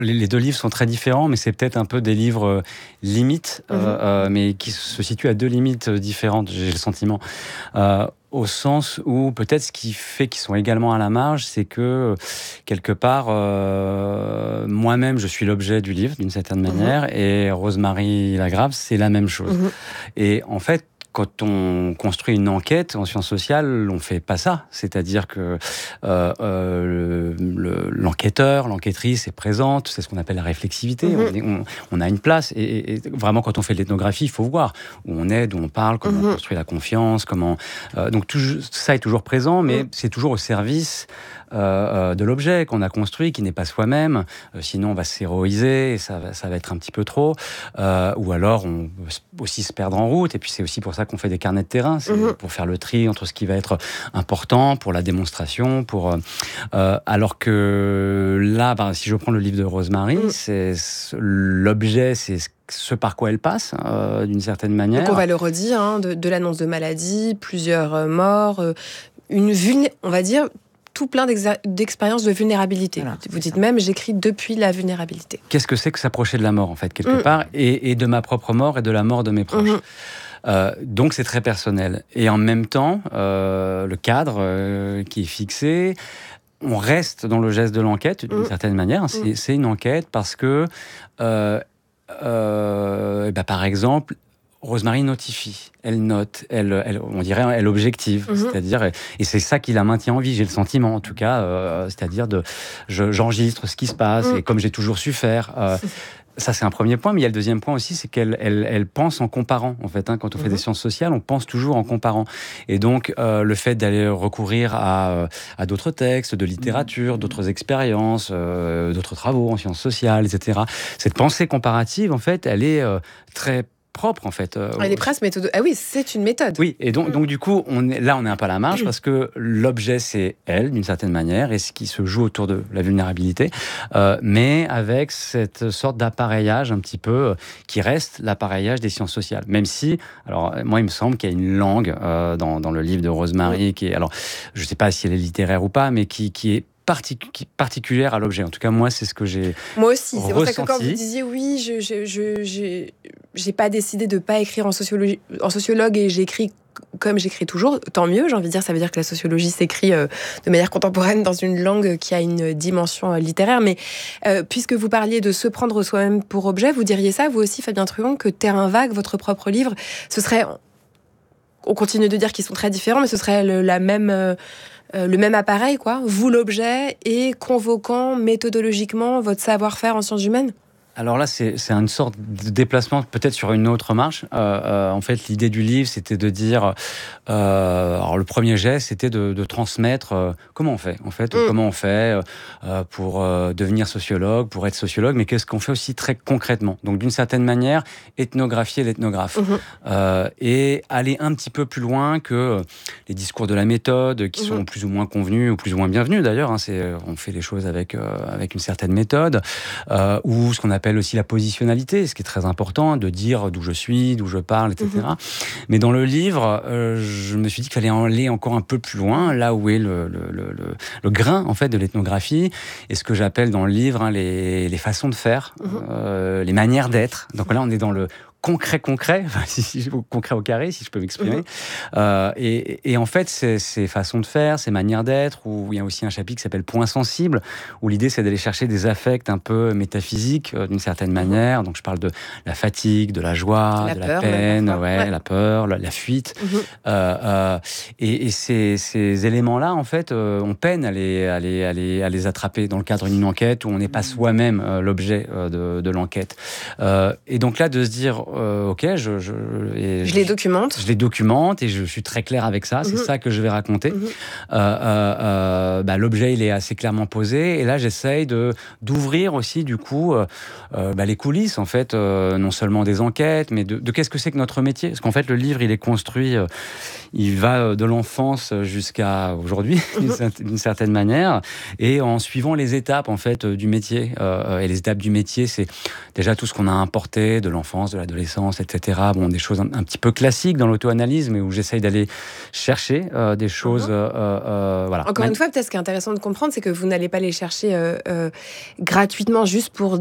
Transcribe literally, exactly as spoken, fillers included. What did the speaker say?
Les, les deux livres sont très différents, mais c'est peut-être un peu des livres euh, limites, euh, Mhm. euh, mais qui se situent à deux limites euh, différentes, j'ai le sentiment. Euh, au sens où peut-être ce qui fait qu'ils sont également à la marge, c'est que quelque part, euh, moi-même, je suis l'objet du livre d'une certaine manière, Mhm. et Rosemary Lagrave, c'est la même chose. Mhm. Et en fait, quand on construit une enquête en sciences sociales, on fait pas ça. C'est-à-dire que euh, euh, le, le, l'enquêteur, l'enquêtrice est présente, c'est ce qu'on appelle la réflexivité. Mhm. On, est, on, on a une place. Et, et, et vraiment, quand on fait de l'ethnographie, il faut voir où on est, d'où on parle, comment Mhm. on construit la confiance, comment. Euh, donc tout ça est toujours présent, mais Mhm. c'est toujours au service euh, de l'objet qu'on a construit, qui n'est pas soi-même. Euh, sinon, on va s'héroïser et ça va, ça va être un petit peu trop. Euh, ou alors, on peut aussi se perdre en route. Et puis, c'est aussi pour ça qu'on fait des carnets de terrain, c'est Mhm. pour faire le tri entre ce qui va être important pour la démonstration. Pour, euh, alors que là, bah, si je prends le livre de Rosemary, Mhm. c'est, l'objet, c'est ce par quoi elle passe, euh, d'une certaine manière. Donc on va le redire, hein, de, de l'annonce de maladie, plusieurs euh, morts, euh, une vulné- on va dire tout plein d'expériences de vulnérabilité. Voilà, Vous c'est dites ça. même, j'écris depuis la vulnérabilité. Qu'est-ce que c'est que s'approcher de la mort, en fait, quelque Mm. part, et, et de ma propre mort et de la mort de mes proches. Mhm. Euh, donc c'est très personnel. Et en même temps, euh, le cadre euh, qui est fixé, on reste dans le geste de l'enquête d'une Mm. certaine manière. C'est, Mm. c'est une enquête parce que, euh, euh, bah, par exemple, Rosemary notifie, elle note, elle, elle, on dirait, elle objective, Mhm. c'est-à-dire, et, et c'est ça qui la maintient en vie. J'ai le sentiment, en tout cas, euh, c'est-à-dire de, je, j'enregistre ce qui se passe Mm. et comme j'ai toujours su faire. Euh, Ça, c'est un premier point, mais il y a le deuxième point aussi, c'est qu'elle elle, elle pense en comparant, en fait. Hein, quand on fait Mhm. des sciences sociales, on pense toujours en comparant. Et donc, euh, le fait d'aller recourir à, à d'autres textes, de littérature, d'autres expériences, euh, d'autres travaux en sciences sociales, et cetera, cette pensée comparative, en fait, elle est euh, très propre, en fait. Euh, Elle est presque méthode. Ah oui, c'est une méthode. oui, et donc, Mm. donc du coup, on est, là, on est un peu à la marge parce que l'objet, c'est elle, d'une certaine manière, et ce qui se joue autour de la vulnérabilité, euh, mais avec cette sorte d'appareillage un petit peu euh, qui reste l'appareillage des sciences sociales. Même si, alors, moi, il me semble qu'il y a une langue euh, dans, dans le livre de Rosemary qui est, alors, je ne sais pas si elle est littéraire ou pas, mais qui, qui est Particu- particulière à l'objet. En tout cas, moi, c'est ce que j'ai Moi aussi. C'est pour ça que quand ressenti. vous disiez oui, je, je, je, j'ai, j'ai pas décidé de pas écrire en sociologie, en sociologue et j'écris comme j'écris toujours, tant mieux. J'ai envie de dire, ça veut dire que la sociologie s'écrit euh, de manière contemporaine dans une langue qui a une dimension euh, littéraire. Mais euh, puisque vous parliez de se prendre soi-même pour objet, vous diriez ça, vous aussi, Fabien Truand, que Terrain vague, votre propre livre, ce serait... On continue de dire qu'ils sont très différents, mais ce serait le, la même... Euh, Euh, le même appareil, quoi, vous l'objet, et convoquant méthodologiquement votre savoir-faire en sciences humaines? Alors là, c'est, c'est une sorte de déplacement peut-être sur une autre marche. Euh, euh, en fait, l'idée du livre, c'était de dire... Euh, alors, le premier geste, c'était de, de transmettre euh, comment on fait, en fait, Mm. comment on fait euh, pour euh, devenir sociologue, pour être sociologue, mais qu'est-ce qu'on fait aussi très concrètement. Donc, d'une certaine manière, ethnographier l'ethnographe. Mm-hmm. Euh, et aller un petit peu plus loin que les discours de la méthode, qui sont Mm-hmm. plus ou moins convenus, ou plus ou moins bienvenus d'ailleurs. Hein, c'est, on fait les choses avec, euh, avec une certaine méthode, euh, ou ce qu'on appelle aussi la positionnalité, ce qui est très important, de dire d'où je suis, d'où je parle, et cetera. Mm-hmm. Mais dans le livre, euh, je me suis dit qu'il fallait aller encore un peu plus loin, là où est le, le, le, le, le grain en fait de l'ethnographie, et ce que j'appelle dans le livre hein, les, les façons de faire, mm-hmm. euh, les manières d'être. Donc là, on est dans le concret, concret, enfin, si, si, concret au carré, si je peux m'exprimer. Mmh. Euh, et, et en fait, ces, ces façons de faire, ces manières d'être, où il y a aussi un chapitre qui s'appelle Point sensible, où l'idée, c'est d'aller chercher des affects un peu métaphysiques, euh, d'une certaine mmh. manière. Donc, je parle de la fatigue, de la joie, la de peur, la peine, ouais, ouais, ouais. la peur, la, la fuite. Mmh. Euh, euh, et et ces, ces éléments-là, en fait, euh, on peine à les, à, les, à, les, à les attraper dans le cadre d'une enquête où on n'est pas soi-même euh, l'objet euh, de, de l'enquête. Euh, et donc là, de se dire... Euh, ok, je, je, et je les documente. Je, je les documente et je suis très clair avec ça. C'est mmh. ça que je vais raconter. Mmh. Euh, euh, euh, bah, l'objet, il est assez clairement posé. Et là, j'essaye de, d'ouvrir aussi, du coup, euh, euh, bah, les coulisses, en fait, euh, non seulement des enquêtes, mais de, de qu'est-ce que c'est que notre métier. Parce qu'en fait, le livre, il est construit, euh, il va de l'enfance jusqu'à aujourd'hui, mmh. d'une certaine manière, et en suivant les étapes, en fait, du métier. Euh, et les étapes du métier, c'est déjà tout ce qu'on a importé de l'enfance, de l'adolescence, l'adolescence, et cetera. Bon, des choses un, un petit peu classiques dans l'auto-analyse, mais où j'essaye d'aller chercher euh, des choses. Mhm. Euh, euh, voilà. Encore une fois, peut-être ce qui est intéressant de comprendre, c'est que vous n'allez pas les chercher euh, euh, gratuitement juste pour